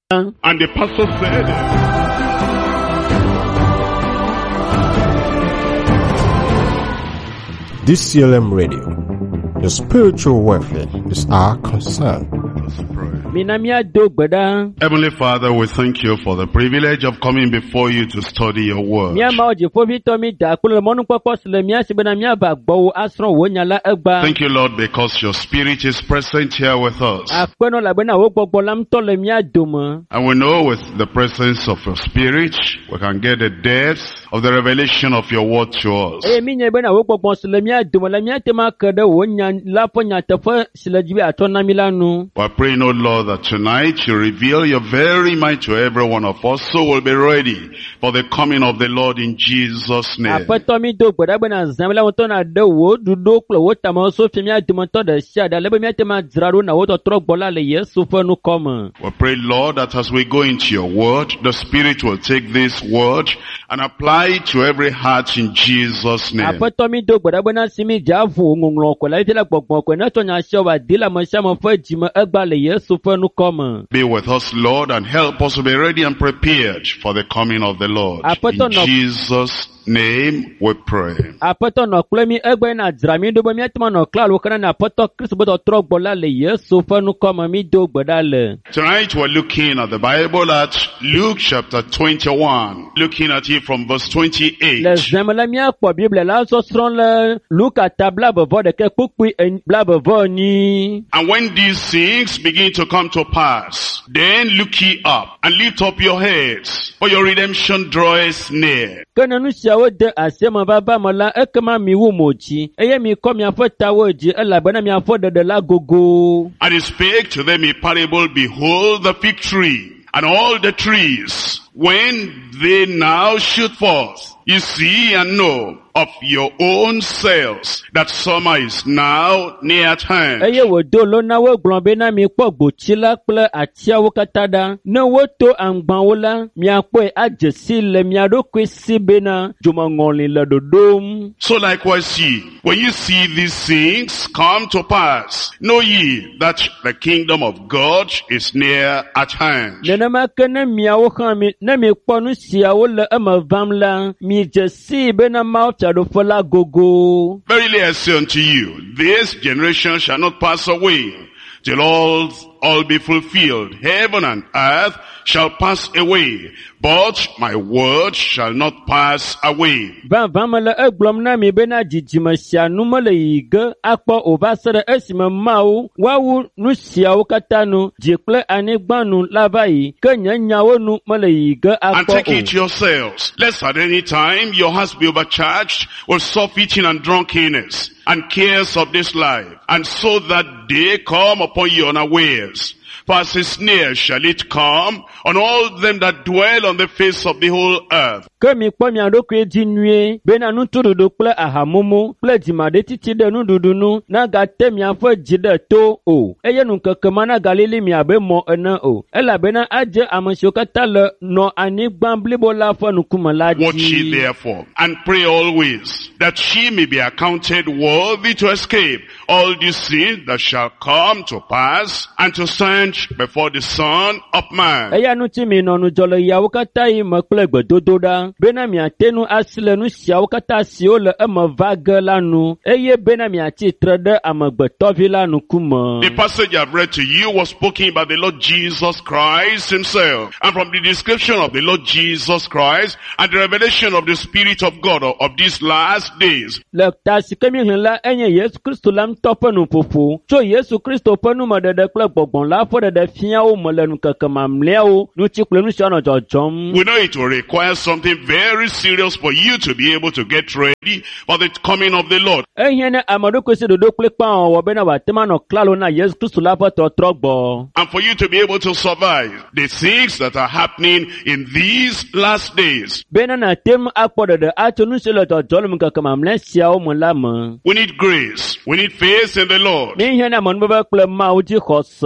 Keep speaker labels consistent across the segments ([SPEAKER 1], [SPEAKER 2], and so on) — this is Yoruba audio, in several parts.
[SPEAKER 1] And the pastor said,
[SPEAKER 2] DCLM Radio, the spiritual welfare is our concern.
[SPEAKER 1] Heavenly Father, we thank you for the privilege of coming before you to study your word. Thank you, Lord, because your Spirit is present here with us. And we know with the presence of your Spirit, we can get the depth of the revelation of your word to us. We're praying, O Lord, that tonight you reveal your very mind to every one of us, so we'll be ready for the coming of the Lord in Jesus' name. We pray, Lord, that as we go into your word, the Spirit will take this word and apply it to every heart in Jesus' name. Be with us, Lord, and help us to be ready and prepared for the coming of the Lord. In Jesus' name we pray. Tonight we're looking at the Bible at Luke chapter 21, looking at it from verse 28. And when these things begin to come to pass, then look ye up, and lift up your heads, for your redemption draweth near. And he spake to them a parable, behold the fig tree, and all the trees, when they now shoot forth, you see and know of your own selves that summer is now near at hand. So likewise ye, when you see these things come to pass, know ye that the kingdom of God is near at hand. Verily I say unto you, this generation shall not pass away till all be fulfilled. Heaven and earth shall pass away, but my word shall not pass away. And take it yourselves, lest at any time your hearts be overcharged with soft eating and drunkenness, and cares of this life, and so that day come upon you unawares. For as a snare shall it come on all them that dwell on the face of the whole earth. Watch ye therefore, and pray always, that ye may be accounted worthy to escape all these things that shall come to pass, and to stand before the Son of Man. The passage I've read to you was spoken by the Lord Jesus Christ himself. And from the description of the Lord Jesus Christ and the revelation of the Spirit of God of these last days, we know it will require something very serious for you to be able to get ready for the coming of the Lord. And for you to be able to survive the things that are happening in these last days. We need grace. We need faith in the Lord.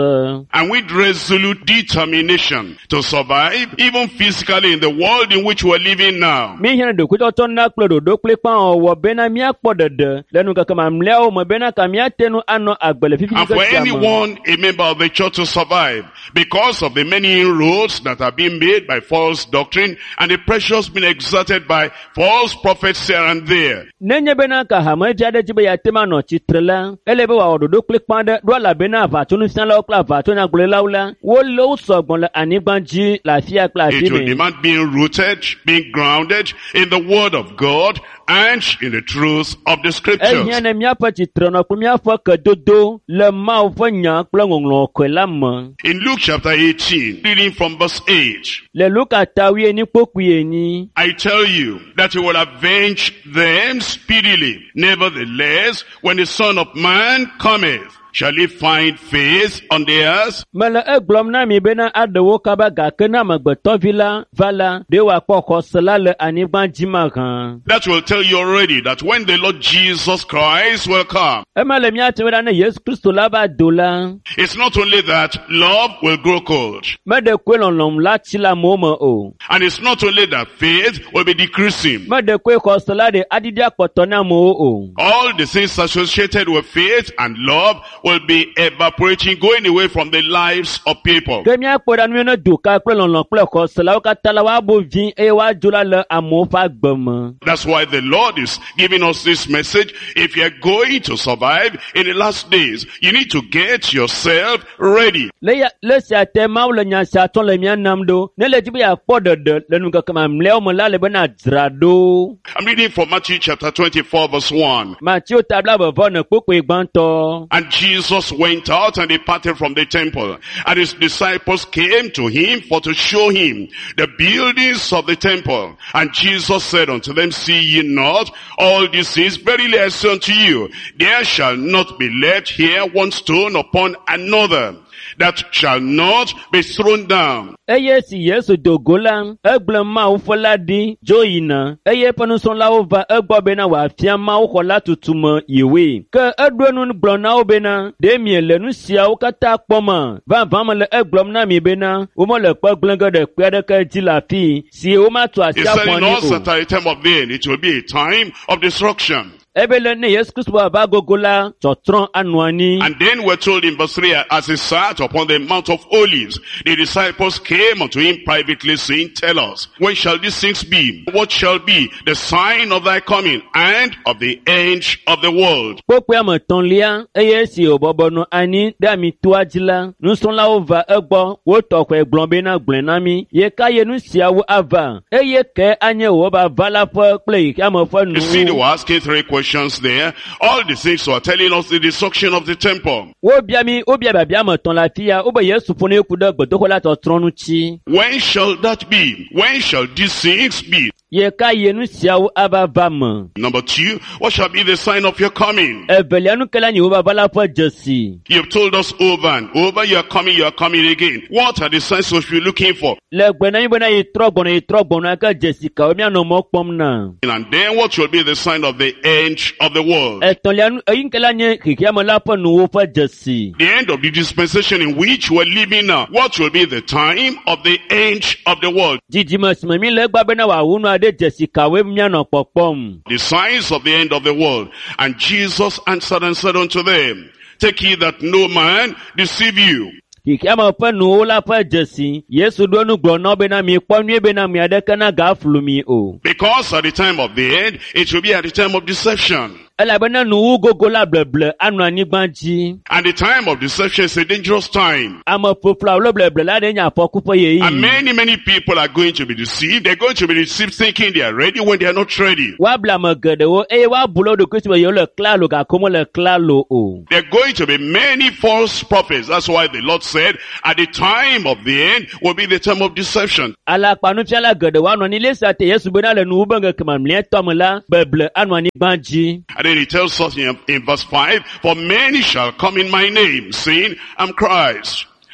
[SPEAKER 1] and with resolute determination to survive, even physically in the world in which we're living now.
[SPEAKER 3] Mi hian do kuto na klo do klepa o bena mi akpodede lenu kaka mleo mo bena kamia tenu ano agbele fifi.
[SPEAKER 1] And for anyone, a member of the church, to survive because of the many inroads that are being made by false doctrine and the pressures being exerted by false prophets here and there.
[SPEAKER 3] Nenye bena ka hama jade jibe ya tema no chitrela elebe wa ododo klepa de do la bena va tunu san la okla va tunu agbele laula wo lo sogbon la anigbanji la fia kla fi.
[SPEAKER 1] It will demand being rooted, being grounded in the word of God and in the truth of the scriptures.
[SPEAKER 3] Ehia mi apa chitrona ku mi afa kedodo le ma o fanya kpla ngonglo kwela mo.
[SPEAKER 1] In Luke chapter 18, reading from verse 8.
[SPEAKER 3] Le Luka tawi ni pokuye ni.
[SPEAKER 1] I tell you that he will avenge them speedily. Nevertheless, when the Son of Man cometh, shall he find faith on the earth?
[SPEAKER 3] Mala eglom na mi bena adewo kaba ga kena magbeto vila vala de wa poko sela le anigban jimagan.
[SPEAKER 1] That will tell you already that when the Lord Jesus Christ will come,
[SPEAKER 3] Emale mi ateweda na Yesu Kristo la ba dola.
[SPEAKER 1] it's not only that love will grow cold,
[SPEAKER 3] Me de kwe lon la chila momo o.
[SPEAKER 1] and it's not only that faith will be decreasing.
[SPEAKER 3] Me de kwe ko sela de adidia potona mo o.
[SPEAKER 1] All the things associated with faith and love will be evaporating, going away from the lives of people.
[SPEAKER 3] Ke mi apoda mi no duka kwe lon kwe ko sela o katala wa bo vin e wa jola le amofa gbemo.
[SPEAKER 1] That's why the Lord is giving us this message. If you're going to survive in the last days, you need to get yourself ready.
[SPEAKER 3] Le si ate ma le nya si aton le mi anamdo ne le jibe ya podo de le nu kama mleo mo la le bena drado.
[SPEAKER 1] I'm reading from Matthew chapter 24 verse 1.
[SPEAKER 3] Matthew tabla bo na poko igbanto.
[SPEAKER 1] And Jesus went out and departed from the temple, and his disciples came to him for to show him the buildings of the temple. And Jesus said unto them, see ye not all this is? Verily I say unto you, there shall not be left here one stone upon another that shall not be thrown down.
[SPEAKER 3] Eye si Yesu dogola egble ma o fola di joina eye panuson la ova egbo bena wa fia ma o kola tutumo yewe ke edwenu blona o bena de miele nu sia o kata poma va le eglom na mi bena o mo le pe glenga de pede ke ti la fi si o ma to asia pon ni o.
[SPEAKER 1] He said in all at a time of the end, it will be a time of destruction.
[SPEAKER 3] Ebele ne Yesu Kristo ba gogola totron anuani.
[SPEAKER 1] And then we're told in verse 3, as he sat upon the Mount of Olives, the disciples came unto him privately, saying, tell us, when shall these things be? What shall be the sign of thy coming and of the end of the world?
[SPEAKER 3] Popo ya matonlia eye si obobono ani da mi tuajila nu son la ova egbo wo tokwe egblombe na glenami ye kaye nu sia wo ava eye ke anye wo ba vala fo play ya mo fo nu.
[SPEAKER 1] You see, they were asking three questions there. All the things were telling us the destruction of the temple.
[SPEAKER 3] Wo bia mi o bia ba bia maton la fia o be Yesu fo ne ku de gbodoko la to tronu chi.
[SPEAKER 1] When shall that be? When shall these things be?
[SPEAKER 3] Ye kaye nu sia wo aba vam.
[SPEAKER 1] Number 2, what shall be the sign of your coming?
[SPEAKER 3] Ebelia nu kala ni wo ba vala fo jesi.
[SPEAKER 1] You've told us over and over, you are coming again. What are the signs we should be looking for?
[SPEAKER 3] Le gbena mi bena yi trogbono aka jesi ka o mi ano mo pom na.
[SPEAKER 1] And then what will be the sign of the end of the world?
[SPEAKER 3] Etolia nu yin kala nye kikia mo la fo nu wo fo jesi.
[SPEAKER 1] The end of the dispensation in which we're living now. What will be the time of the end of the world?
[SPEAKER 3] Jiji masmami le gba bena wa wunu ade jesi ka we mi ano popom.
[SPEAKER 1] The signs of the end of the world. And Jesus answered and said unto them, take heed that no man deceive you.
[SPEAKER 3] Kikia mo pe nu la fo jesi Yesu do nu gbo no bena mi ponu e bena mi ade kana ga flumi o.
[SPEAKER 1] Because at the time of the end, it will be at the time of deception.
[SPEAKER 3] Ela bena nu gogola bleble anu anigbanji.
[SPEAKER 1] And the time of deception is a dangerous time.
[SPEAKER 3] Amo popla lo bleble la de nya foku po ye yi.
[SPEAKER 1] And many people are going to be deceived. They're going to be deceived thinking they are ready when they are not ready.
[SPEAKER 3] Wa bla mo gede wo wa bulo do Kristo ye le klalo ga komo le klalo o.
[SPEAKER 1] There are going to be many false prophets. That's why the Lord said, at the time of the end will be the time of deception.
[SPEAKER 3] Ala panu fiala gede wa no ni le sa te Yesu bena le nu banga kemamle tomla beble anu anigbanji.
[SPEAKER 1] And then he tells us in verse 5, for many shall come in my name, saying, I'm Christ.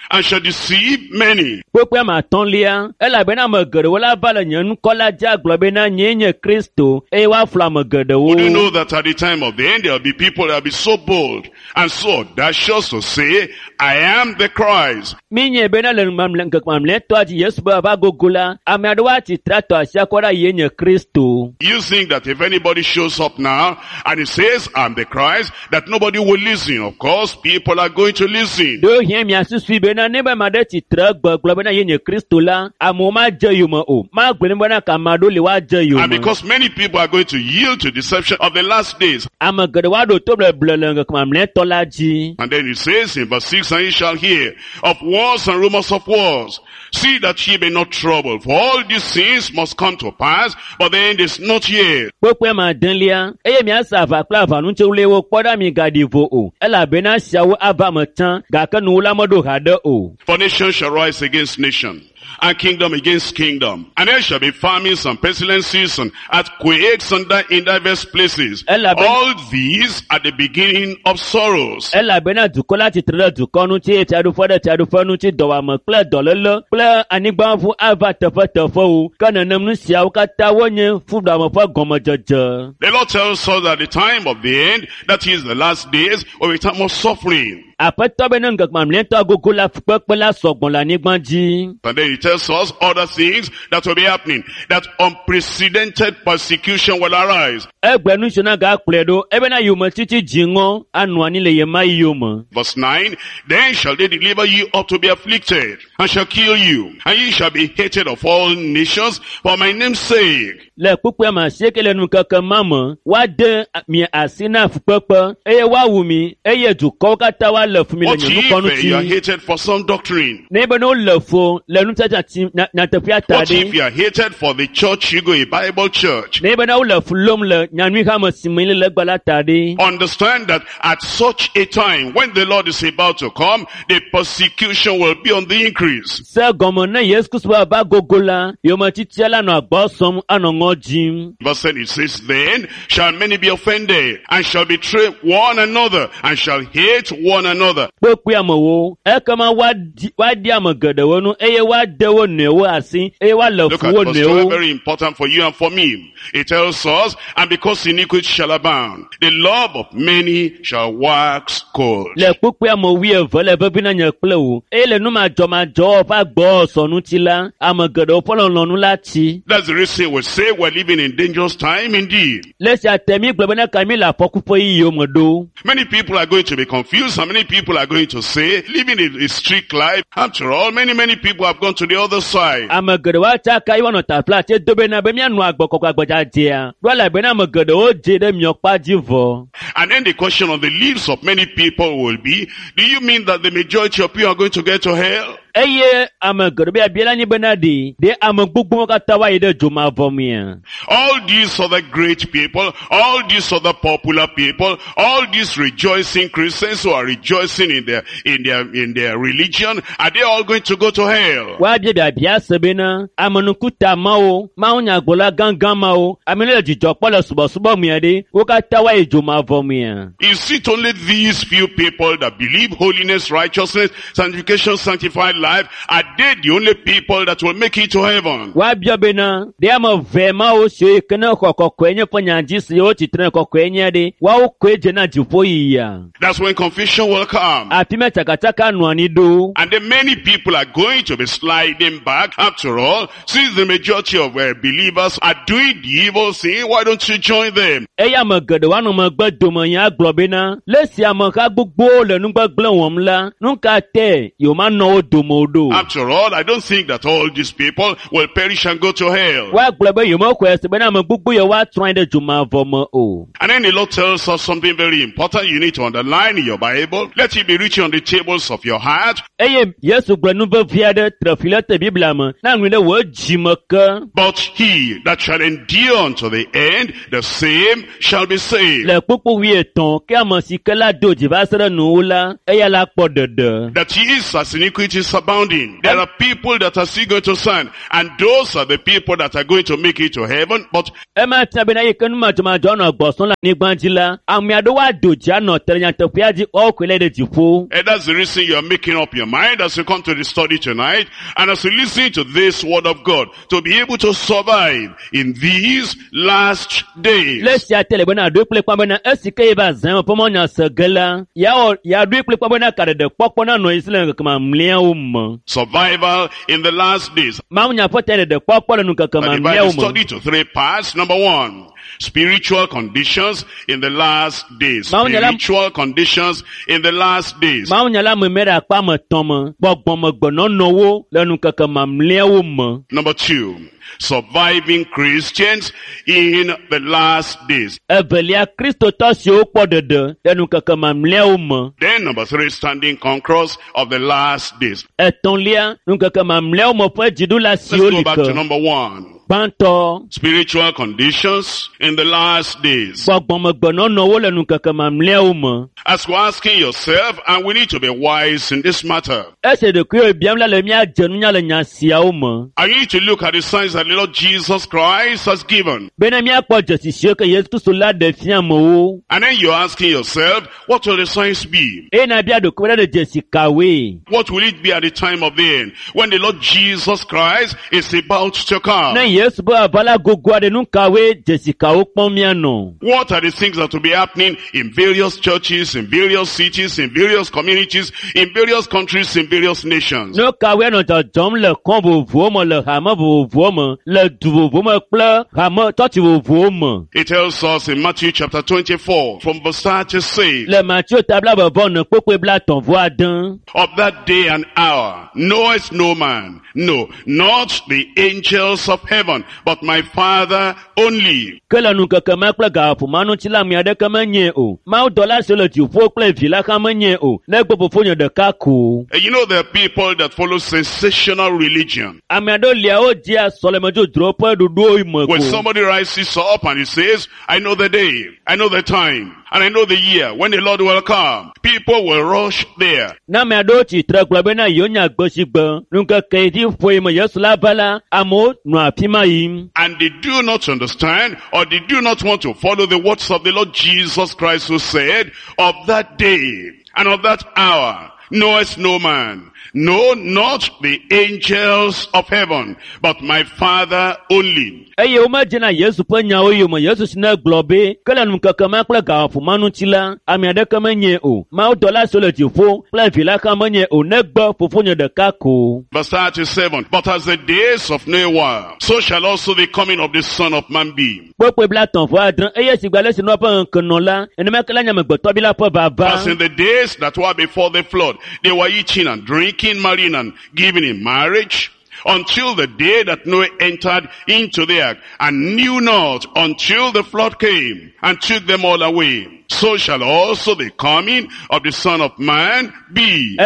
[SPEAKER 1] and shall deceive many.
[SPEAKER 3] Kpekpe ma tɔ̃lia, elabena ame geɖewo la va le nye nukɔla dzi agblɔ bena nyee nye Kristo, eye woaflɔ ame
[SPEAKER 1] Would you
[SPEAKER 3] geɖewo.
[SPEAKER 1] know that at the time of the end, there will be people that will be so bold and so audacious to say, I am the Christ.
[SPEAKER 3] Minye bena le ŋkeke mamlɛtɔa dzi Yesu be ava gogo la, ame aɖewo atsi tre atɔ asi akɔ ɖa yee nye Kristo.
[SPEAKER 1] You think that if anybody shows up now and he says, I'm the Christ, that nobody will listen. Of course, people are going to listen.
[SPEAKER 3] Ɖo hiã mia susui bena ne be ame aɖe tsi tre egbe gblɔ bena yee nye Kristo la, amewo madze yome o. Magblɔ ne bena ka ame aɖewo li woadze
[SPEAKER 1] And
[SPEAKER 3] yome.
[SPEAKER 1] because many people are going to yield to deception of the last days.
[SPEAKER 3] Ame geɖewo aɖo to bleble le ŋkeke mamlɛtɔ la dzi.
[SPEAKER 1] And then it says in verse 6, and ye shall hear of wars and rumors of wars. See that ye be not troubled, for all these things must come to pass, but the end is not yet.
[SPEAKER 3] Kpekpe ma ɖelia, eye miasa aʋa kple aʋanutsewulewo kpɔ ɖa mi gaɖi vo o, elabena siawo ava me tsã, gake nuwo la meɖo haɖe o.
[SPEAKER 1] For nation shall rise against nation, and kingdom against kingdom. And there shall be famines and pestilences and earthquakes in diverse places. All these are the beginning of sorrows.
[SPEAKER 3] Elabena dukɔ la tsitre ɖe dukɔ ŋuti, tsiaɖuƒe ɖe tsiaɖuƒe ŋuti, dɔwuame kple dɔléle kple anyigbaʋu ava teƒeteƒewo, ke nenem nu siawo katã wonye ƒuɖame ƒe gɔmedzedze.
[SPEAKER 1] The Lord tells us at the time of the end, that is the last days, will be time of suffering.
[SPEAKER 3] Aƒetɔ be ne ŋkeke mamlɛtɔ agogo la fukpekpe la sɔgbɔ le anyigba dzi.
[SPEAKER 1] And then he tells us other things that will be happening, that unprecedented persecution will arise.
[SPEAKER 3] Egbe nutsiona gakplɔe ɖo, ebena yometsitsi dziŋɔ anɔ anyi le yema yome.
[SPEAKER 1] Verse 9, then shall they deliver you up to be afflicted, and shall kill you, and ye shall be hated of all nations for my name's sake.
[SPEAKER 3] Le kpukpea ma sieke le nukeke ma me, woade mi asi na fukpekpe, eye woawu mi, eye dukɔwo katã woale fu mi le
[SPEAKER 1] What
[SPEAKER 3] nye nukɔ
[SPEAKER 1] if you are
[SPEAKER 3] ŋuti.
[SPEAKER 1] hated for some doctrine?
[SPEAKER 3] Ne be ne wole fo le nutsatsa nyateƒea ta
[SPEAKER 1] What if
[SPEAKER 3] ɖi.
[SPEAKER 1] you are hated for the church you go, a Bible church?
[SPEAKER 3] Ne be ne wole fu lom le nyanu hame si me le gbe la ta ɖi.
[SPEAKER 1] Understand that at such a time, when the Lord is about to come, the persecution will be on the increase.
[SPEAKER 3] Se gɔme ne Yesu Kristo be ava gogo la, yometsitsia la nɔ agbɔ sɔm anɔ ŋɔ dzim.
[SPEAKER 1] Verse 10, it says, then shall many be offended, and shall betray one another, and shall hate one another.
[SPEAKER 3] Kpekpe amewo, ekema woadi ame geɖewo nu, eye woade wo nɔewo asi, eye woale
[SPEAKER 1] Look
[SPEAKER 3] fu
[SPEAKER 1] at
[SPEAKER 3] wo
[SPEAKER 1] verse 12,
[SPEAKER 3] nɔewo.
[SPEAKER 1] very important for you and for me. It tells us, and because iniquity shall abound, the love of many shall wax cold.
[SPEAKER 3] Le kpukpe ame wuieve le vevi na nye kple wo, eye le numadzɔmadzɔ ƒe agbɔsɔ ŋuti la, ame geɖewo ƒe lɔlɔ̃nu la tsi.
[SPEAKER 1] That's the reason we say we're living in dangerous time indeed.
[SPEAKER 3] Le sia te mi gblɔ bena ka mi le afɔkuƒe yiyiwo me ɖo.
[SPEAKER 1] Many people are going to be confused, and many people are going to say, living a strict life. After all, many people have gone to the other side.
[SPEAKER 3] Ame geɖewo atsaka ye woanɔ tafla tse do bena be mianɔ agbɔkɔkɔ agbadzadzea. Ɖo elabena ame geɖewo dze ɖe miɔkpa dzi vɔ.
[SPEAKER 1] And then the question on the lips of many people will be, do you mean that the majority of you are going to get to hell?
[SPEAKER 3] Eye ame geɖe be abia la nye bena ɖe ame gbogbowo katã woayi ɖe dzomavɔ mea.
[SPEAKER 1] All these other great people, all these other popular people, all these rejoicing Christians who are rejoicing in their religion, are they all going to go to hell?
[SPEAKER 3] Woabia biabia se bena amenukuta mawo, mawo nyagblɔla gãgã mawo, ame ne le dzidzɔ kpɔ le subɔsubɔ mea ɖe, wo katã woayi dzomavɔ mea.
[SPEAKER 1] Is it only these few people that believe holiness, righteousness, sanctification, sanctified life? Are they the only people that will make it to heaven?
[SPEAKER 3] Woabia bena ɖe ame ve mawo siwo ke ne xɔ kɔkɔe nye ƒe nyadzi siwo tsitre kɔkɔe nye ɖe, woawo koe dze na dziƒo yiyia.
[SPEAKER 1] That's when confusion will come.
[SPEAKER 3] Afi me tsakatsaka nɔ anyi ɖo.
[SPEAKER 1] And then many people are going to be sliding back. After all, since the majority of believers are doing the evil thing, why don't you join them?
[SPEAKER 3] Eya ame geɖewo anɔ megbe dome ya gblɔ bena, le si ameha gbogbo le nugbegblẽ wɔm la, nu ka te yewomanɔ wo dome o ɖo.
[SPEAKER 1] After all, I don't think that all these people will perish and go to hell.
[SPEAKER 3] Woagblɔ be yewomexɔe se bena ame gbogbo yewo atrɔ anyi ɖe dzomavɔ me o.
[SPEAKER 1] And then the Lord tells us something very important you need to underline in your Bible. Let it be written on the tables of your heart.
[SPEAKER 3] Eye Yesu gblɔ nu vevi aɖe tre fi le te Biblia me, na ŋui ɖe wò dzime ke.
[SPEAKER 1] But he that shall endure unto the end, the same shall be saved.
[SPEAKER 3] Le kpukpu 13, ke ame si ke la do dzi va se ɖe nuwò la, eya la kpɔ ɖeɖe.
[SPEAKER 1] That is, as iniquities abound, abounding. There are people that are still going to stand, and those are the people that are going to make it to heaven. But
[SPEAKER 3] and that's the
[SPEAKER 1] reason you are making up your mind as you come to the study tonight, and as you listen to this word of God, to be able to survive in these last days. Survival in the last days. And the Bible study to three parts. Number one, spiritual conditions in the last days. Spiritual conditions in the last days. Number two, surviving Christians in the last days. Then number three, standing conquerors of the last days. Let's go back to number one. Spiritual conditions in the last days. As we're asking yourself, and we need to be wise in this matter. And you need to look at the signs that the Lord Jesus Christ has given. And then you're asking yourself, what will the signs be? What will it be at the time of the end, when the Lord Jesus Christ is about to come? What are the things that will be happening in various churches, in various cities, in various communities, in various countries, in various nations? It tells us in Matthew chapter 24 from verse 36. Of that day and hour knoweth no man, no, not the angels of heaven, but my Father only. And you know there are people that follow sensational religion. When somebody rises up and he says, I know the day, I know the time, and I know the year when the Lord will come, people will rush there. And they do not understand, or they do not want to follow the words of the Lord Jesus Christ, who said, of that day and of that hour knoweth no man, no, not the angels of heaven, but my Father only. And the verse 37, but as the days of Noah, so shall also the coming of the Son of Man be. As in the days that were before the flood, they were eating and drinking, marrying and giving in marriage, until the day that Noah entered into the ark, and knew not until the flood came and took them all away. So shall also the coming of the Son of Man be.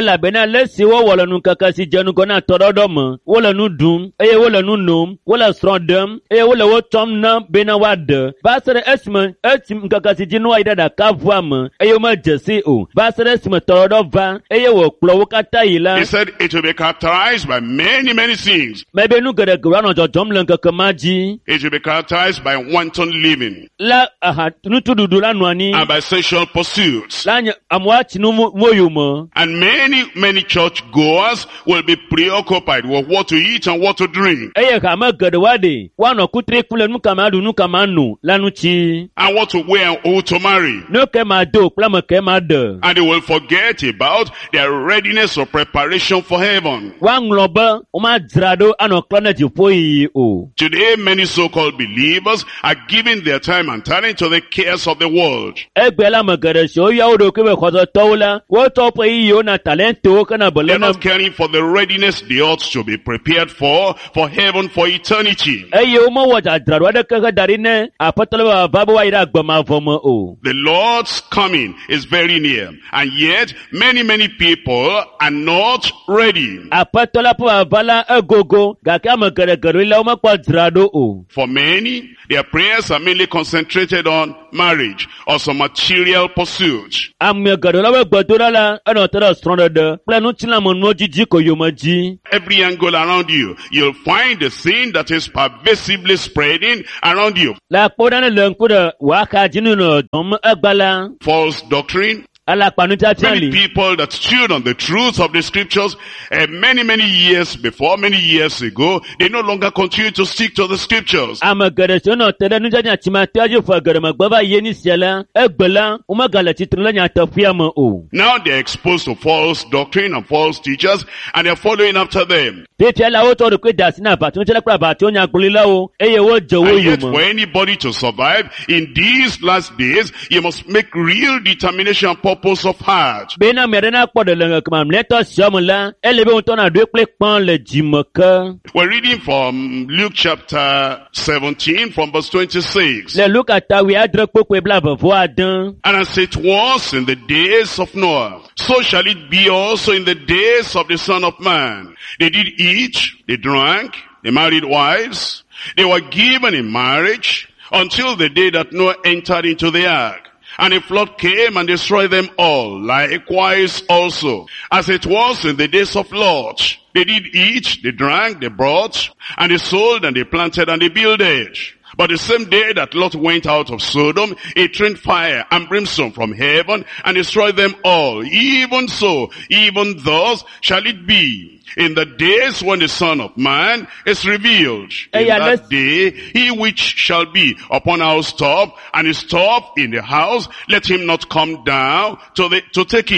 [SPEAKER 1] He said it will be characterized by many, many things. It will be characterized by wanton living, and by sexual pursuits. And many, many church goers will be preoccupied with what to eat and what to drink, and what to wear and who to marry. And they will forget about their readiness or preparation for heaven. Today, many so-called believers are giving their time and talent to the cares of the world. They're not caring for the readiness they ought to be prepared for heaven, for eternity. The Lord's coming is very near, and yet many, many people are not ready. For many, their prayers are mainly concentrated on marriage or some material pursuit.
[SPEAKER 3] Ame geɖe la be gbedoɖa la enɔ te ɖe srɔ̃ɖeɖe kple nutilãmenuwo dzidzi ko yome dzi.
[SPEAKER 1] Every angle around you, you'll find the thing that is pervasively spreading around you.
[SPEAKER 3] Le akpɔɖane le ŋku ɖe wòaxa dzi nu nɔ dɔm egba la.
[SPEAKER 1] False doctrine.
[SPEAKER 3] Alakpanufiafia
[SPEAKER 1] Many
[SPEAKER 3] li.
[SPEAKER 1] people that stood on the truth of the scriptures many years before, many years ago, they no longer continue to stick to the scriptures.
[SPEAKER 3] Ame geɖe si wonɔ te ɖe nudzadzra tsimatea dzi ƒe geɖe megbe va yi ni sia la, egbe la, womegale tsitre le nyateƒea me o.
[SPEAKER 1] Now they're exposed to false doctrine and false teachers, and they're following after them.
[SPEAKER 3] Fifia la wotɔ ɖokui da asi na aʋatsonitsela kple aʋatso nyagblɔɖilawo eye wodze wo
[SPEAKER 1] And yet for
[SPEAKER 3] yome.
[SPEAKER 1] anybody to survive in these last days, you must make real determination and purpose of heart.
[SPEAKER 3] Bena ame aɖe nakpɔ ɖe le ŋe kema mlɛtɔ sia me la, ele be ŋutɔ naɖoe kple kpɔ le dzime ke.
[SPEAKER 1] We're reading from Luke chapter 17 from verse 26.
[SPEAKER 3] Le Luka tawi adre kpokpe bla vevo ade.
[SPEAKER 1] And as it was in the days of Noah, so shall it be also in the days of the Son of Man. They did eat, they drank, they married wives, they were given in marriage until the day that Noah entered into the ark. And a flood came and destroyed them all. Likewise also, as it was in the days of Lot, they did eat, they drank, they brought, and they sold, and they planted, and they builded. But the same day that Lot went out of Sodom, it rained fire and brimstone from heaven and destroyed them all. Even so, even thus shall it be in the days when the Son of Man is revealed. In that day, he which shall be upon our housetop and his top in the house, let him not come down to take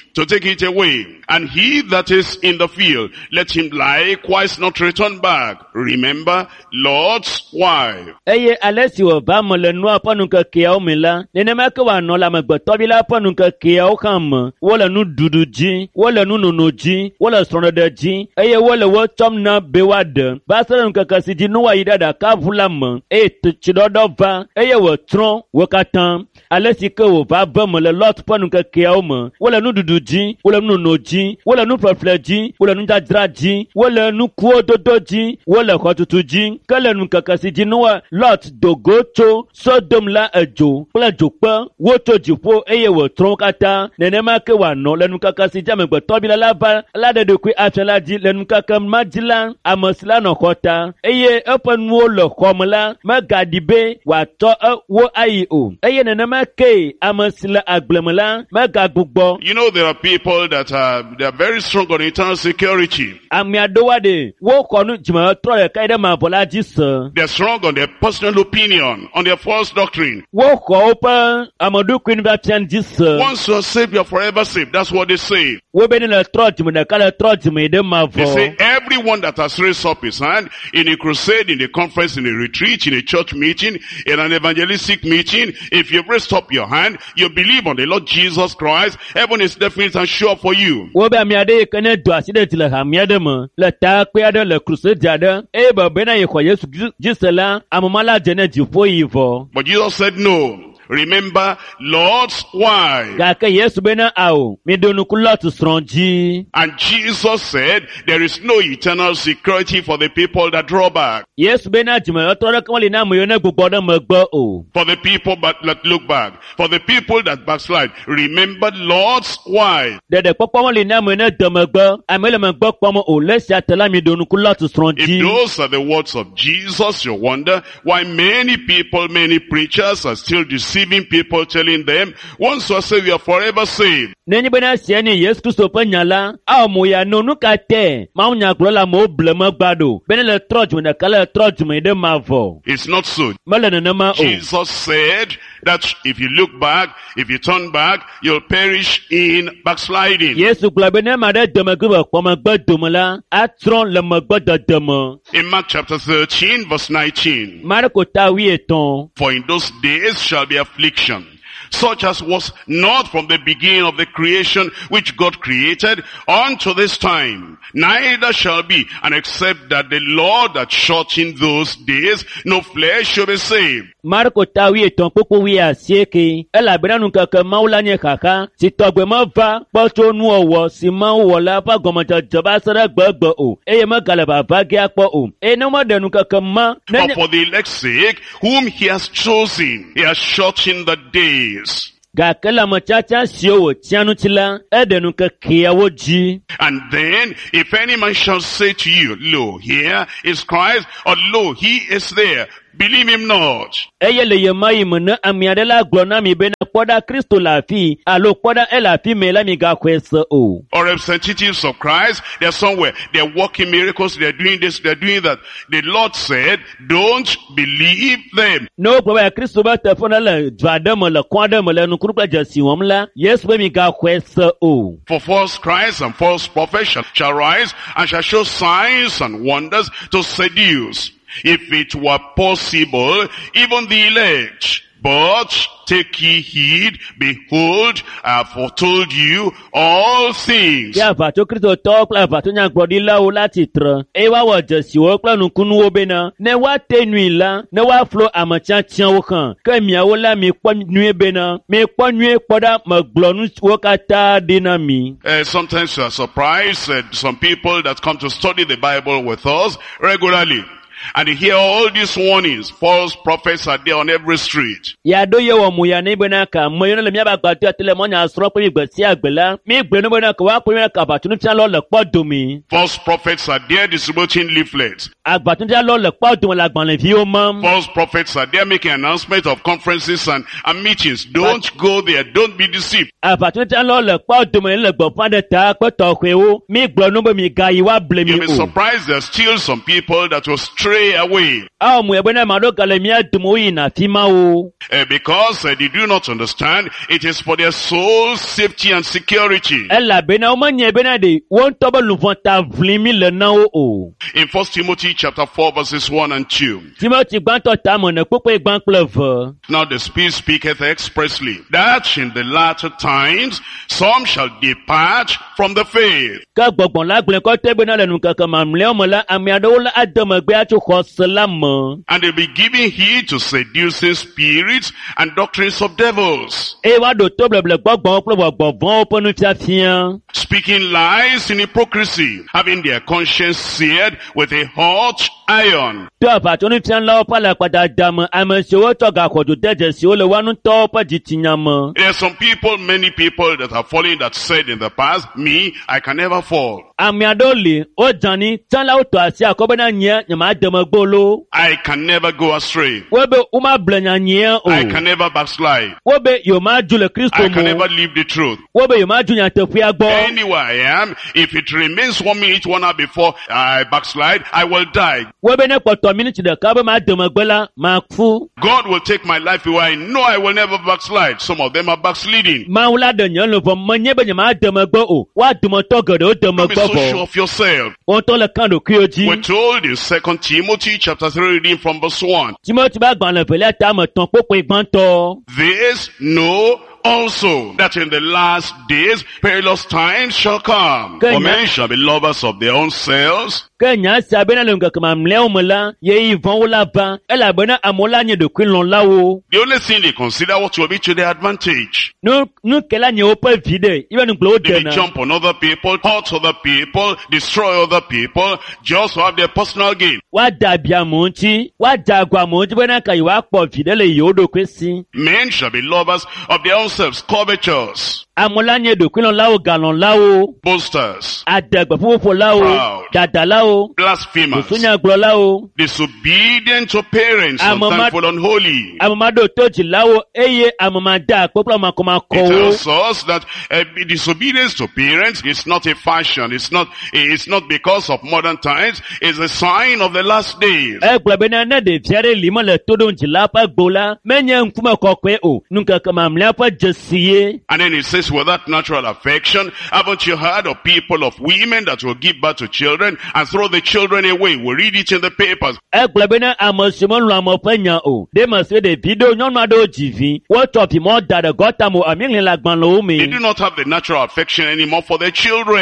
[SPEAKER 1] it away. And he that is in the field, let him likewise not return back. Remember Lot's wife.
[SPEAKER 3] Eye ale si wòva me le nua ƒe nukekeawo me la, nenema ke wòanɔ le amegbetɔvi la ƒe nukekeawo hã me. Wole nuɖuɖu dzi, wole nunono dzi, wole srɔ̃ɖeɖe dzi, eye wole wo tsɔm na be woaɖe. Va se ɖe ŋkeke si dzi Noa yi ɖe ɖakaʋu la me, eye tsiɖɔɖɔ va, eye wòtsrɔ̃ wo katã. Ale si ke wòva be me le Lot ƒe nukekeawo me. Wole nuɖuɖu dzi, wole nunono dzi, wole nuƒleƒle dzi, wole nudzadzra dzi, wole nukuwo dodo dzi, wole xɔtutu dzi. Ke le ŋkeke si dzi Noa Lot dogo tso Sodom la edzo kple dzokpe wotso dziƒo eye wòtrɔ wo katã. Nenema ke wòanɔ le nukeke si dzi amegbetɔvi la va la ɖe ɖokui afia la dzi le nukeke ma dzi la, ame si la nɔ xɔ ta eye eƒe nuwo le xɔ me la megaɖi be wòatsɔ wo ayi o. Eye nenema ke ame si le agble me la megagbugbɔ.
[SPEAKER 1] You know, there are people that they are very strong on internal security.
[SPEAKER 3] Ame aɖewoa ɖe woxɔ nu dzimetrɔ ɖeka yi ɖe mavɔ la dzi se.
[SPEAKER 1] They're strong on their personal opinion, on their false doctrine.
[SPEAKER 3] Woxɔ woƒe ameɖokui nufiafia dzi se.
[SPEAKER 1] Once you're saved, you're forever saved. That's what they say.
[SPEAKER 3] Wobe ne le trɔ dzime ɖeka le trɔ dzime ɖe
[SPEAKER 1] They say
[SPEAKER 3] mavɔ.
[SPEAKER 1] everyone that has raised up his hand in a crusade, in a conference, in a retreat, in a church meeting, in an evangelistic meeting, if you've raised up your hand, you believe on the Lord Jesus Christ, heaven is definite and sure for you.
[SPEAKER 3] Wobe ame aɖe yi ke ne do asi ɖe dzi le hame aɖe me, le takpe aɖe le krusedi aɖe, eye bebe na yexɔ Yesu dzi se la, amema la dze ne dziƒo yi vɔ.
[SPEAKER 1] But Jesus said no. Remember Lot's wife.
[SPEAKER 3] Gake Yesu bena ao, miɖo nuku Lot srɔ̃ dzi.
[SPEAKER 1] And Jesus said there is no eternal security for the people that draw back.
[SPEAKER 3] Yesu bena dzimetrɔ ɖeke meli na ame yiwo ne gbugbɔ ɖe megbe o.
[SPEAKER 1] For the people that look back. For the people that backslide. Remember Lot's wife.
[SPEAKER 3] Ɖeɖekpɔkpɔ meli na ame yiwo ne de megbe, ame le megbe kpɔm o. Le esia te la miɖo nuku Lot srɔ̃
[SPEAKER 1] If
[SPEAKER 3] dzi.
[SPEAKER 1] those are the words of Jesus, you wonder why many people, many preachers are still deceiving people, telling them, once you are saved, you are forever saved.
[SPEAKER 3] Nenye bena sia nye Yesu Kristo ƒe nya la, awɔ mo ya no nu ka te, Mawu nyagblɔla amewo ble megba ɖo. Bena le trɔ dzime ɖeka le trɔ dzime ɖe mavɔ.
[SPEAKER 1] It's not so.
[SPEAKER 3] Mele nenema o.
[SPEAKER 1] Jesus said that if you look back, if you turn back, you'll perish in backsliding.
[SPEAKER 3] Yesu gblɔ be ne ame aɖe de megbe be kpɔ megbe dome la, atrɔ le megbe dede me.
[SPEAKER 1] In Mark chapter 13 verse 19,
[SPEAKER 3] Marko ta 8.
[SPEAKER 1] for in those days shall be affliction, such as was not from the beginning of the creation which God created unto this time, neither shall be, and except that the Lord that shortened those days, no flesh shall be saved.
[SPEAKER 3] Marko ta 8 kpokpo 9. Elabena nukeke Mawu la nye xaxa, si tɔgbe meva kpɔ tso nuwɔwɔ si Mawu wɔ la ƒe gɔmedzedze va se ɖe gbegbe o, eye megale vava ge akpɔ o. Eye ne meɖe nukeke ma,
[SPEAKER 1] But for the elect's sake, whom he has chosen, he has shortened the days.
[SPEAKER 3] gake le ametsatsa siwo wòtia ŋuti la, eɖe nu kekeawo dzi.
[SPEAKER 1] And then, if any man shall say to you, lo, here is Christ, or lo, he is there, believe him not.
[SPEAKER 3] Eye le yema yi me ne ame aɖe la gblɔ na mi bena kpɔɖa Kristo le afii, alo kpɔɖa ele afi me la mi gaxɔe se o.
[SPEAKER 1] Or representatives of Christ, they're somewhere, they're working miracles, they're doing this, they're doing that. The Lord said, don't believe them.
[SPEAKER 3] Ne wogblɔ be Kristo be teƒe ne le du aɖe me, le kɔ aɖe me, le nukunu kple dzesi wɔm la, Yesu be mi gaxɔe se o.
[SPEAKER 1] For false Christs and false prophets shall rise and shall show signs and wonders to seduce, if it were possible, even the elect. But take ye heed, behold, I have foretold you all things.
[SPEAKER 3] Ya va tso Kristo tɔwo kple va tso nyagblɔɖilawo la tsitre, eye woawɔ dzesiwo kple nukunuwo bena, ne woate nui la, ne woaflo ametsiatsiawo xɔ, ke miawo la mikpɔ nyuie bena, mikpɔ nyuie kpɔ ɖa megblɔ nuwo katã ɖi na mi.
[SPEAKER 1] Sometimes we are surprised at some people that come to study the Bible with us regularly. And you hear all these warnings. False prophets are there on every street.
[SPEAKER 3] Ya do ye wɔ mu ya ne bena ka me yɔ ne le miaba gbadɔ ate le mɔnya srɔ̃ kple mi gbe sia gbe la, mi gbe ne bena ka woakpɔ mi ka aʋatunufialɔ le kpɔ dome.
[SPEAKER 1] False prophets are there distributing leaflets.
[SPEAKER 3] Aʋatunufialɔ le kpɔ dome le agbalẽviwo mam.
[SPEAKER 1] False prophets are there making announcements of conferences and meetings. Don't go there. Don't be deceived.
[SPEAKER 3] Aʋatunufialɔ le kpɔ dome le gbɔƒã ɖe ta kple tɔxɔewo. Mi gblɔ nu be mi gayi woable mi
[SPEAKER 1] You'll be
[SPEAKER 3] o.
[SPEAKER 1] surprised there are still some people that will stray away.
[SPEAKER 3] Awɔ mu ebe ne ma ɖo gale mia dome wo yina afi ma wo.
[SPEAKER 1] Because they do not understand, it is for their soul safety and security.
[SPEAKER 3] Elabena wo menye bena ɖe wo ŋutɔ be luvɔ ta ʋlim mi le na wo o.
[SPEAKER 1] In 1 Timothy chapter 4 verses 1 and 2.
[SPEAKER 3] Timothy gbãtɔ tame ne kpekpe gbã kple eve.
[SPEAKER 1] Now the Spirit speaketh expressly, that in the latter times some shall depart from the faith.
[SPEAKER 3] Ke gbɔgbɔ la gblẽ kɔtɛ bena le nukeke mamlɛawo me la, ame aɖewo la ade megbe atso xɔse la me.
[SPEAKER 1] And they'll be giving heed to seducing spirits and doctrines of devils,
[SPEAKER 3] Eye woaɖo to bleble gbɔgbɔwo kple gbɔgbɔvɔwo ƒe nufiafia.
[SPEAKER 1] speaking lies in hypocrisy, having their conscience seared with a hot iron.
[SPEAKER 3] To aʋatunufialawo ƒe alakpadada me, ame siwo tsɔ gaxɔdzo de dzesiwo le woa ŋutɔwo ƒe dzitsinya me.
[SPEAKER 1] There are some people, many people that have fallen that said in the past, me, I can never fall.
[SPEAKER 3] Ame aɖewo li, wodzani, tsãlawo tɔ asi akɔ bena nye nyemade megbe lo.
[SPEAKER 1] I can never go astray.
[SPEAKER 3] Wo be womable nyanyia o.
[SPEAKER 1] I can never backslide.
[SPEAKER 3] Wo be yewomadu le Kristo
[SPEAKER 1] I can
[SPEAKER 3] mo.
[SPEAKER 1] never leave the truth.
[SPEAKER 3] Wo be yewomadu nyateƒea gbɔ.
[SPEAKER 1] Anywhere I am, if it remains 1 minute, 1 hour before I backslide, I will die.
[SPEAKER 3] Wo be ne kpɔtɔ miniti ɖeka be made megbe la, maku.
[SPEAKER 1] God will take my life away. I know I will never backslide. Some of them are backsliding.
[SPEAKER 3] Mawu la ɖe nye luʋɔ menye be nyemade megbe o. Woa dometɔ geɖewo de
[SPEAKER 1] Don't be
[SPEAKER 3] megbe
[SPEAKER 1] so sure
[SPEAKER 3] vɔ.
[SPEAKER 1] of yourself.
[SPEAKER 3] Wo ŋutɔ le kã ɖokuiwo
[SPEAKER 1] We're
[SPEAKER 3] dzi.
[SPEAKER 1] told in 2 Timothy chapter 3 reading from verse 1.
[SPEAKER 3] Timothy be agbalẽ velia tame tɔ̃ kpokpoe gbãtɔ.
[SPEAKER 1] This know also that in the last days perilous times shall come.
[SPEAKER 3] Kenya.
[SPEAKER 1] For men shall be lovers of their own selves,
[SPEAKER 3] Ke nya sia bena le ŋkeke mamlɛawo me la, yeyi vɔ̃wo la va, elabena amewo la nye ɖokuilɔ̃lawo.
[SPEAKER 1] the only thing they consider what will be to their advantage.
[SPEAKER 3] Nuke la nye woƒe vi ɖe, ibe nugblẽwo
[SPEAKER 1] They may
[SPEAKER 3] dena.
[SPEAKER 1] jump on other people, hurt other people, destroy other people, just to have their personal gain.
[SPEAKER 3] Woada abi amewo ŋuti, woada agu amewo ŋuti bena ka yewoakpɔ vi ɖe le yewo ɖokui si.
[SPEAKER 1] Men shall be lovers of their own selves, covetous,
[SPEAKER 3] Amewo la nye ɖokuilɔ̃lawo, galɔ̃lawo,
[SPEAKER 1] boasters,
[SPEAKER 3] adegbeƒoƒolawo,
[SPEAKER 1] Proud.
[SPEAKER 3] dadalawo,
[SPEAKER 1] blasphemers,
[SPEAKER 3] susunyagblɔlawo,
[SPEAKER 1] disobedient to parents, unthankful, unholy.
[SPEAKER 3] ame ma ɖo to dzilawo, eye ame ma da akpe kple
[SPEAKER 1] It
[SPEAKER 3] makɔmakɔwo.
[SPEAKER 1] tells us that disobedience to parents is not a fashion. It's not because of modern times. It's a sign of the last days.
[SPEAKER 3] Egblɔ bena ne ɖevi aɖe li me le to ɖom dzila ƒe gbo la, menye ŋkume kɔkɔe o, nukeke mamlɛa ƒe dzesie.
[SPEAKER 1] And then it says, without natural affection, haven't you heard of people, of women that will give birth to children and throw the children away? We read it in the papers.
[SPEAKER 3] Egblɔ bena ame si melɔ ame ƒe nya o, ɖe me se ɖevi ɖewo nyɔnu aɖewo dzi vi, wotsɔ vi mɔ da ɖe gɔta me, amiŋli le agbalẽwo
[SPEAKER 1] They
[SPEAKER 3] me.
[SPEAKER 1] do not have the natural affection anymore for their children.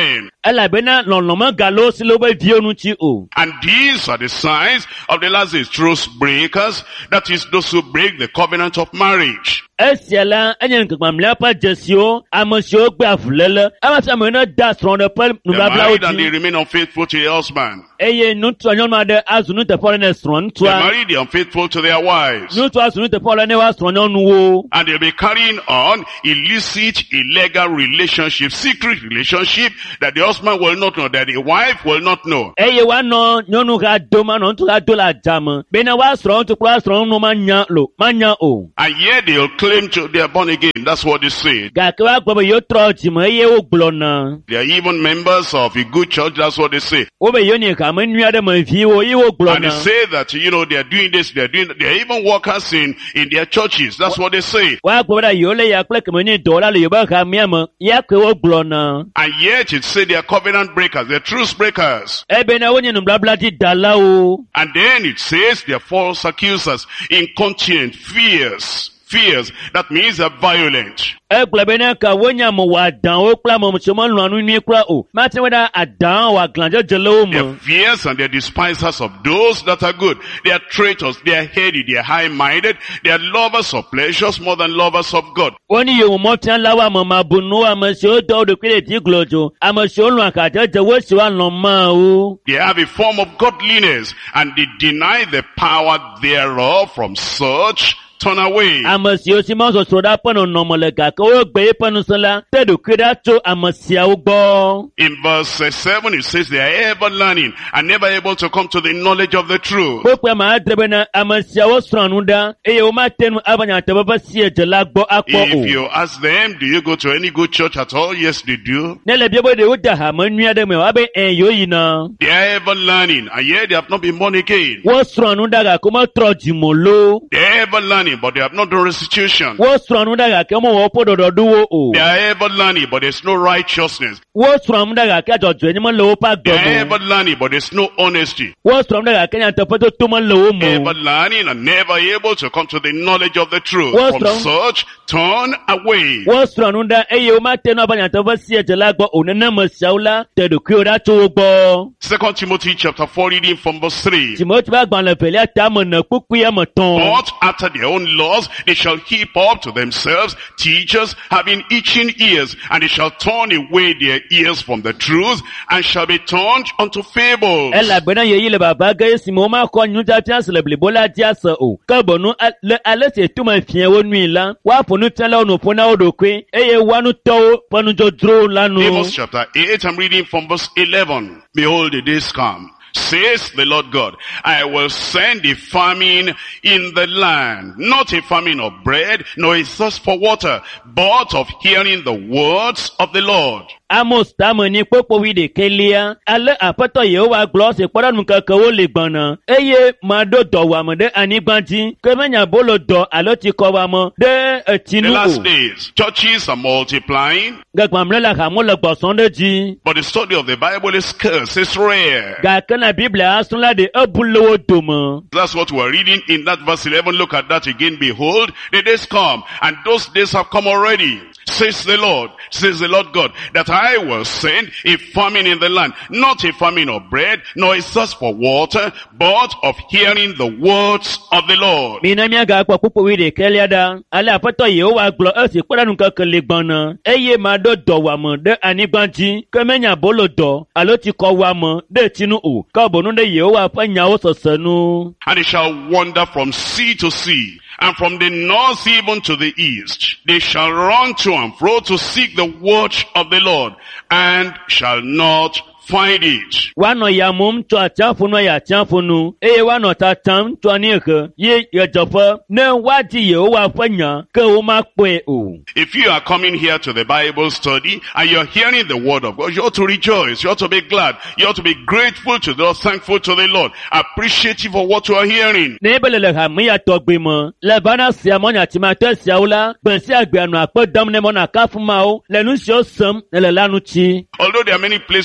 [SPEAKER 3] elabena lɔlɔmɔ galo si lo be viwo ŋuti o.
[SPEAKER 1] And these are the signs of the last days, truce breakers, that is those who break the covenant of marriage.
[SPEAKER 3] Esia la enye nkekpamlia ƒe dzesiwo ame siwo gbe avulele ame si ame ne da srɔ̃ ɖe ƒe
[SPEAKER 1] They're
[SPEAKER 3] nubablawo
[SPEAKER 1] married and they
[SPEAKER 3] dzi
[SPEAKER 1] remain unfaithful to their husband.
[SPEAKER 3] eye ŋutsua nyɔnu aɖe azu nuteƒewɔla ne srɔ̃
[SPEAKER 1] They're
[SPEAKER 3] ŋutsua
[SPEAKER 1] married, they're unfaithful to their wives.
[SPEAKER 3] ŋutsua azu nuteƒewɔla ne wa srɔ̃ nyɔnuwo
[SPEAKER 1] And they'll be carrying on illicit, illegal relationship, secret relationship that the husband will not know, that the wife will not know.
[SPEAKER 3] eye woanɔ nyɔnu ha dom anɔ ŋutsu ha do le adzame bena woasrɔ̃ ŋutsu kple woasrɔ̃ nyɔnu manya o.
[SPEAKER 1] And yet they'll claim to they are born again. That's what they say.
[SPEAKER 3] Gake woagblɔ be yewotrɔ dzime eye wogblɔna.
[SPEAKER 1] They are even members of a good church. That's what they say.
[SPEAKER 3] Wobe yewo nye hame nyui aɖe me viwo eye
[SPEAKER 1] And they
[SPEAKER 3] wogblɔna.
[SPEAKER 1] say that, they are doing this, they're even workers in their churches. That's what they say.
[SPEAKER 3] Woagblɔ be yewo le ya kple keme nye dɔwɔla le yewobe hamea me ya ke wogblɔna.
[SPEAKER 1] And yet it say they are covenant breakers, they're truce breakers.
[SPEAKER 3] Ebena wonye nublabladzidalawo.
[SPEAKER 1] And then it says they are false accusers, incontinent, fierce. That means they're violent.
[SPEAKER 3] Egblɔ bena ka wonye ame wɔadanwo kple ame si melɔ̃a nu nyuie kura o. Mate be ɖa adan wɔ aglãdzedze le wo
[SPEAKER 1] They're
[SPEAKER 3] me.
[SPEAKER 1] fierce and they're despisers of those that are good. They are traitors, they are heady, they are high-minded, they are lovers of pleasures more than lovers of God.
[SPEAKER 3] Woni yewo mɔfia la wo ame mabunuwo ame siwo dɔ wo ɖokui ɖe dzi glodzo. Ame siwo lɔ̃ akadzedze wo siwo alɔ̃ mawo.
[SPEAKER 1] They have a form of godliness and they deny the power thereof. From such turn away.
[SPEAKER 3] Ame siwo si mɔzɔzɔ ɖa ƒe nɔnɔme le gake wogbe eƒe ŋusẽ la te ɖokui ɖa tso ame siawo gbɔ.
[SPEAKER 1] In verse 7 it says they are ever learning and never able to come to the knowledge of the truth.
[SPEAKER 3] Kpokpe ma adre bena ame siawo srɔ̃ nu ɖa eye womate nu ava nyateƒe ƒe siedze la gbɔ akpɔ
[SPEAKER 1] If
[SPEAKER 3] o.
[SPEAKER 1] you ask them, do you go to any good church at all? Yes, they do.
[SPEAKER 3] Ne le bia be ɖewo de hame nyui aɖe me wabe yewo yina.
[SPEAKER 1] They are ever learning and yet they have not been born again.
[SPEAKER 3] Wosrɔ̃ nu ɖa gake wometrɔ dzimo lo.
[SPEAKER 1] They are ever learning but they have not done restitution.
[SPEAKER 3] Wosrɔ̃ nu ɖa gake womewɔ woƒe ɖɔɖɔɖowo o.
[SPEAKER 1] They are ever learning but there's no righteousness.
[SPEAKER 3] Wosrɔ̃ nu ɖa gake adzɔdzɔe nye mele woƒe
[SPEAKER 1] They are
[SPEAKER 3] agbe
[SPEAKER 1] ever
[SPEAKER 3] me.
[SPEAKER 1] learning but there's no honesty.
[SPEAKER 3] Wosrɔ̃ nu ɖa gake nyateƒetoto mele wo me
[SPEAKER 1] Ever
[SPEAKER 3] o.
[SPEAKER 1] learning and never able to come to the knowledge of the truth.
[SPEAKER 3] What's
[SPEAKER 1] From
[SPEAKER 3] wrong?
[SPEAKER 1] such, turn away.
[SPEAKER 3] Wosrɔ̃ nu ɖa eye womate nu ava nyateƒe siedze la gbɔ o. Nenema siawo la te ɖokuiwo ɖa tso wo gbɔ.
[SPEAKER 1] 2 Timothy chapter 4 reading from verse 3.
[SPEAKER 3] Timothy ƒe agbalẽ velia tame ne kpukpui ame tɔ̃.
[SPEAKER 1] But after their own laws, they shall heap up to themselves teachers having itching ears, and they shall turn away their ears from the truth, and shall be turned unto fables.
[SPEAKER 3] Elabena yeyi le baba ge esi me womakɔ nufiafia si le blibo la dzi ase o. Ke bonu le ale si etome fia wo nui la, woaƒo nufialawo no ƒo na wo ɖokui eye woanutɔwo ƒe nudzrodzrowo la nu.
[SPEAKER 1] Amos chapter 8, I'm reading from verse 11. Behold, the days come, says the Lord God, I will send a famine in the land, not a famine of bread, nor a thirst for water, but of hearing the words of the Lord.
[SPEAKER 3] Amos tame ni kpokpo wi ɖekelia, ale aƒetɔ Yehowa gblɔ si kpɔɖeŋu kekewo le gbɔna, eye maɖo dɔwuame ɖe anyigba dzi, ke menye abolo dɔ alo tsikɔwuame ɖe etsi
[SPEAKER 1] In the
[SPEAKER 3] nu
[SPEAKER 1] last
[SPEAKER 3] o.
[SPEAKER 1] days, churches are multiplying,
[SPEAKER 3] Gbegblẽmle le hamo le gbɔsɔm ɖe dzi,
[SPEAKER 1] but the study of the Bible is scarce, it's rare.
[SPEAKER 3] gake na Biblia asrɔ̃la ɖe ebu le wo dome.
[SPEAKER 1] That's what we're reading in that verse 11. Look at that again. Behold, the days come, and those days have come already. Says the Lord God, that I will send a famine in the land, not a famine of bread, nor a thirst for water, but of hearing the words of the Lord.
[SPEAKER 3] Mina miagakpɔ kpukpo wi ɖekelia ɖa, ale aƒetɔ Yehowa gblɔ esi kpɔɖeŋu keke le gbɔna, eye maɖo dɔwuame ɖe anyigba dzi, ke menye abolo dɔ alo tsikɔwuame ɖe etsi nu o, ke bonu ɖe Yehowa ƒe nyawo sese nu.
[SPEAKER 1] And they shall wander from sea to sea, and from the north even to the east. They shall run to and fro to seek the word of the Lord, and shall not find it.
[SPEAKER 3] Woanɔ yamum tso atsiaƒu nu yi atsiaƒu nu, eye woanɔ tatam tso anyiehe yi ɣedzeƒe ne woadi Yehowa ƒe nya, ke womakpɔe o.
[SPEAKER 1] If you are coming here to the Bible study and you're hearing the word of God, you ought to rejoice, you ought to be glad, you ought to be grateful to the Lord, thankful to the Lord, appreciative of what you are hearing.
[SPEAKER 3] Ne be le hame ya tɔgbe me, le vana sia mɔnyatsimatɔ siawo la, gbe sia gbe anɔ akpe dam ne mɔna kafu mawo, le nu siwo sem ne le la ŋuti.
[SPEAKER 1] Although there are many places that people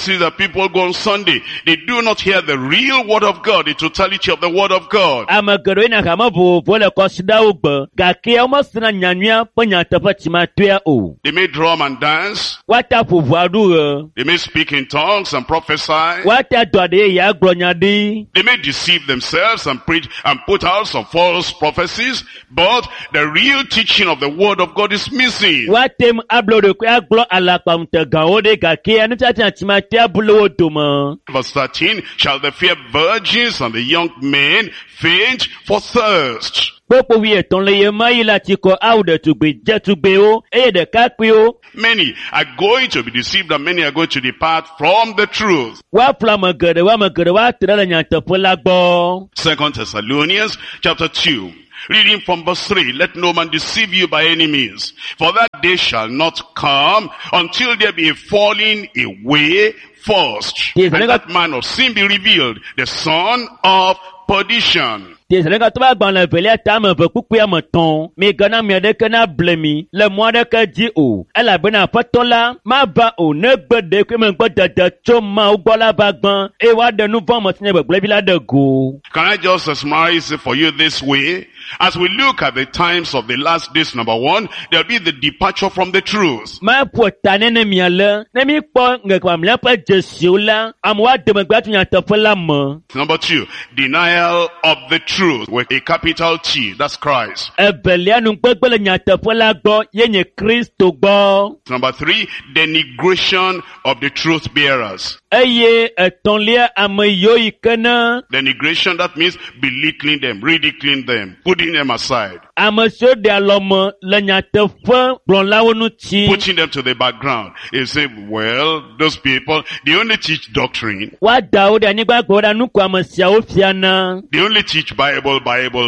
[SPEAKER 1] people go on Sunday, they do not hear the real word of God, the totality of the word of God.
[SPEAKER 3] Amagero na kama vovo le kosida ugbe. Gake omo sina nyanyua penya tefa chimatua o.
[SPEAKER 1] They may drum and dance.
[SPEAKER 3] Wata fuvuadu.
[SPEAKER 1] They may speak in tongues and prophesy.
[SPEAKER 3] Wata dwade ya glonyadi.
[SPEAKER 1] They may deceive themselves and preach and put out some false prophecies, but the real teaching of the word of God is missing.
[SPEAKER 3] Watem ablo de kwa glo alakpa mtegaode gake anutata chimatua bulo doma.
[SPEAKER 1] Verse 13, shall the fair virgins and the young men faint for thirst?
[SPEAKER 3] Popo wie ton le yema ila tiko aude tugbe jetugbe o eye de kakpe o.
[SPEAKER 1] Many are going to be deceived and many are going to depart from the truth.
[SPEAKER 3] Wa magere wa tirala nyantepo lagbo.
[SPEAKER 1] 2 Thessalonians chapter 2. Reading from verse 3, let no man deceive you by any means, for that day shall not come until there be a falling away first, and that man of sin be revealed, the son of perdition.
[SPEAKER 3] Tesenega toba gbanle velia tame ve kukuya meton, me gana miade kena blemi, le moade ke di o, ela bena fatola, ma va o, ne gbede kwe men gbede de choma ou bola bagban, e wade nou van motine be blevila de go.
[SPEAKER 1] Can I just summarize it for you this way? As we look at the times of the last days, number one, there'll be the departure from the truth.
[SPEAKER 3] Ma potane ne miale, ne mi po ngekwa mlepa jesio la, amwa demegbatu nyantefe la me.
[SPEAKER 1] Number two, denial of the truth with a capital T, that's Christ.
[SPEAKER 3] Ebelia nou gbegbele nyantefe la gbo, yenye Kristo gbo.
[SPEAKER 1] Number three, denigration of the truth bearers.
[SPEAKER 3] Eye etonlia ameyo ikena.
[SPEAKER 1] Denigration, that means belittling them, ridiculing them, putting them aside.
[SPEAKER 3] Amesio de alome le nyantefe blonlawo nou ti.
[SPEAKER 1] Putting them to the background. You say, well, those people, they only teach doctrine.
[SPEAKER 3] Wa dawo de anigba gboda nou kwa amesia ofiana.
[SPEAKER 1] They only teach Bible.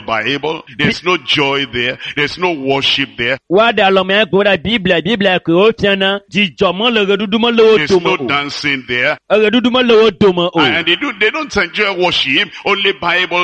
[SPEAKER 1] There's no joy there. There's no worship there.
[SPEAKER 3] Wa de alome gboda Biblia ke ofiana. Jijomo le redudumo le
[SPEAKER 1] There's
[SPEAKER 3] otomo.
[SPEAKER 1] no dancing there.
[SPEAKER 3] Redudumo le otomo o.
[SPEAKER 1] And they don't enjoy worship. Only Bible.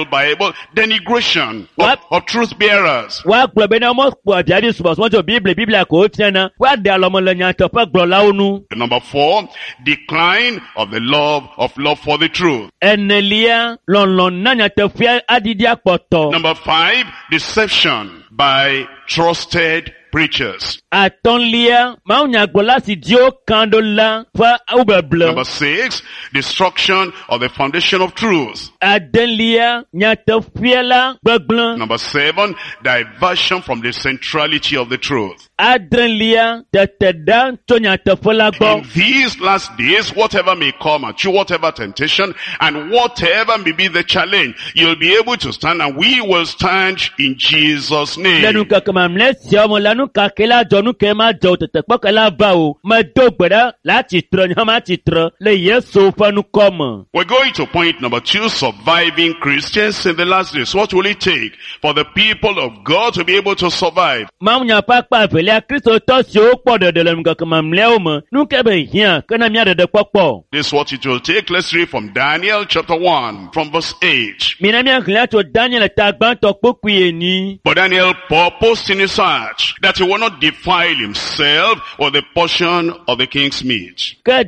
[SPEAKER 1] Denigration of truth bearers.
[SPEAKER 3] Wa gbobe na mo po jadi subo so Biblia ke ofiana. Wa de alome le nyantefe blonlawo nu.
[SPEAKER 1] Number 4, decline of the love for the truth.
[SPEAKER 3] Enelia lon na nyantefe adidi apoto.
[SPEAKER 1] Number 5, deception by trusted preachers.
[SPEAKER 3] Atonlia maunya gbola si dio kandola fa ubeble.
[SPEAKER 1] Number 6, destruction of the foundation of truth.
[SPEAKER 3] Adelia nyantefiela gbegblon.
[SPEAKER 1] Number 7, diversion from the centrality of the truth.
[SPEAKER 3] Adelia teteda to nyantefela gbo.
[SPEAKER 1] In these last days, whatever may come at you, whatever temptation, and whatever may be the challenge, you'll be able to stand, and we will stand in Jesus' name.
[SPEAKER 3] Lenu kakama mlesia mo lanu kakela jonu kema jo tetekpokela ba o. Me dogbeda la titre nyama titre le Yesu fa nu komme.
[SPEAKER 1] We're going to point number 2, surviving Christians in the last days. What will it take for the people of God to be able to survive?
[SPEAKER 3] Maunya pakpa velia Kristo to si o po de lenu kakama mleo me. Nu kebe hian kana mia de pokpo.
[SPEAKER 1] This is what it will take. Let's read from Daniel chapter 1, from verse 8.
[SPEAKER 3] Mina mia khla to Daniel tagban to pokuye ni.
[SPEAKER 1] But Daniel purposed in his heart that he will not defile himself with the portion of the king's meat.
[SPEAKER 3] Ke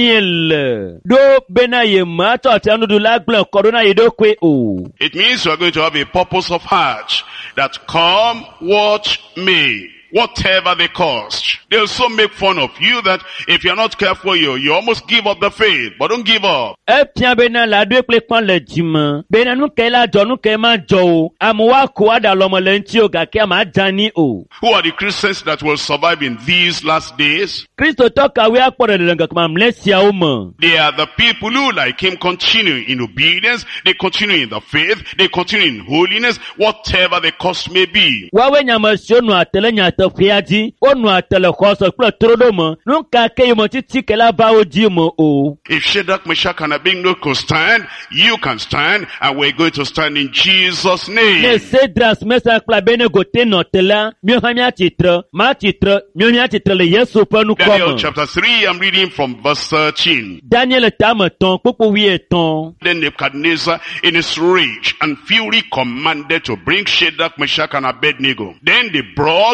[SPEAKER 3] Daniel do bena ye ma to atianu du lagblon korona ye do kwe o.
[SPEAKER 1] It means you are going to have a purpose of heart that come what may. Whatever the cost. They'll so make fun of you that if you're not careful, you almost give up the faith. But don't give up.
[SPEAKER 3] Epia bena la do ekple kon le jima. Bena nou ke la jo nou ke ma jo. Amwa kwa da lomo lenti o ga ke ma jani o.
[SPEAKER 1] Who are the Christians that will survive in these last days?
[SPEAKER 3] Kristo toka we akpore de lenga kama mlesia o mo.
[SPEAKER 1] They are the people who, like him, continue in obedience. They continue in the faith. They continue in holiness, whatever the cost may be.
[SPEAKER 3] Wawe nyama sio nu atele nyata fiaji. Onu atele koso kula trodo mo. Nunka ke yumo titi ke la ba oji mo o.
[SPEAKER 1] If Shadrach, Meshach, and Abednego could stand, you can stand, and we're going to stand in Jesus' name.
[SPEAKER 3] Ne Cedras Meshach kula Abednego te notela. Mio hamia titre. Ma titre. Mio hamia titre le Yesu pa nu
[SPEAKER 1] Daniel chapter 3, I'm reading from verse 13.
[SPEAKER 3] Daniel tamaton, popo wieton.
[SPEAKER 1] Then Nebuchadnezzar in his rage and fury commanded to bring Shadrach, Meshach, and Abednego. Then they brought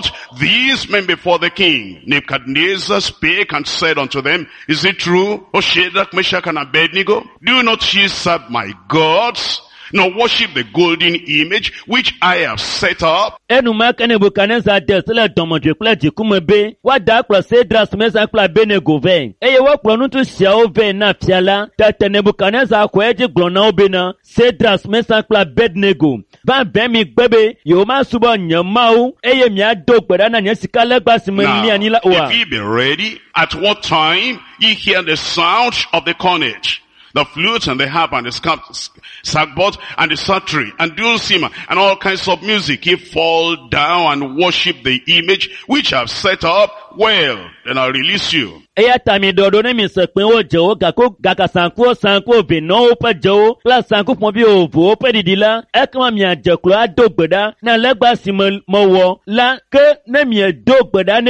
[SPEAKER 1] these men before the king. Nebuchadnezzar spake and said unto them, Is it true, O Shadrach, Meshach, and Abednego? Do not ye serve my gods, nor worship the golden image which I have set up?
[SPEAKER 3] Enuma ke Nebukadnezar de sele dɔmɔdzoe kple dzikume be woada kplɔ Sedras, Mesak kple Abednego vɛ. Eye wokplɔ nutu siawo vɛ na fia la. Tete Nebukadnezar xɔ edzi gblɔ na wo bena Sedras, Mesak kple Abednego va bɛn mi gbe be yewomasubɔ nye Mawu eye miado gbe ɖa na nye sikalegba si me
[SPEAKER 1] Now,
[SPEAKER 3] mianyi la oa.
[SPEAKER 1] if ye be ready, at what time ye hear the sound of the cornet, the flute and the harp and the sackbut and the psaltery and dulcimer and all kinds of music, ye fall down and worship the image which I have set up, well, then I'll release you.
[SPEAKER 3] Eya ta mi ɖɔɖo ne mi se kpewo dzewo gaka sankuwo ve nɔwo ƒe dzewo kple sanku ƒomeviwo vowo ƒe ɖiɖi la, ekema miadze klo ado gbe ɖa na legba si me mewɔ la, ke ne miedo gbe ɖa